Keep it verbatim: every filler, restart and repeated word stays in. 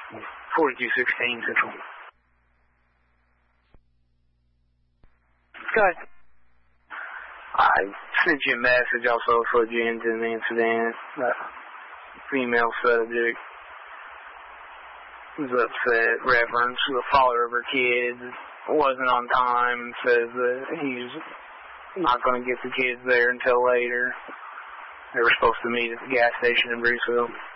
forty-two sixteen Central. Go ahead. I sent you a message, also put you into the incident. That female subject was upset, reference to the father of her kids, wasn't on time, says that he's not going to get the kids there until later. They were supposed to meet at the gas station in Bruceville.